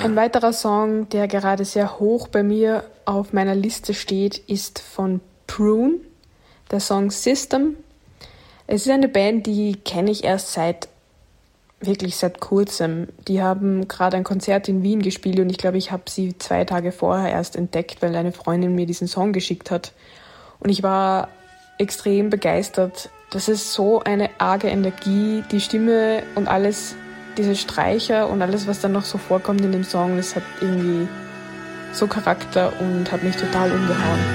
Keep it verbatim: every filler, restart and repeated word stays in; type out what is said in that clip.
Ein weiterer Song, der gerade sehr hoch bei mir auf meiner Liste steht, ist von Prune, der Song System. Es ist eine Band, die kenne ich erst seit, wirklich seit kurzem. Die haben gerade ein Konzert in Wien gespielt und ich glaube, ich habe sie zwei Tage vorher erst entdeckt, weil eine Freundin mir diesen Song geschickt hat. Und ich war extrem begeistert. Das ist so eine arge Energie, die Stimme und alles, diese Streicher und alles, was dann noch so vorkommt in dem Song, das hat irgendwie so Charakter und hat mich total umgehauen.